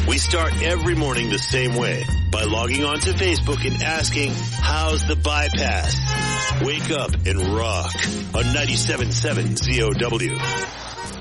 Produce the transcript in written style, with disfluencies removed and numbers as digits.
We start every morning the same way, by logging on to Facebook and asking, how's the bypass? Wake up and rock on 97.7 ZOW.